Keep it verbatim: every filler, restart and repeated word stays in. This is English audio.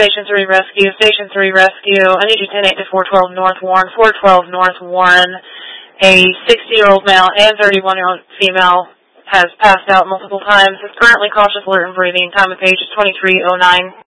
Station three Rescue. Station three Rescue. I need you ten eight to four twelve North Warren. four twelve North Warren. A sixty-year-old male and thirty-one-year-old female has passed out multiple times. Is currently cautious, alert, and breathing. Time of page is twenty-three oh nine.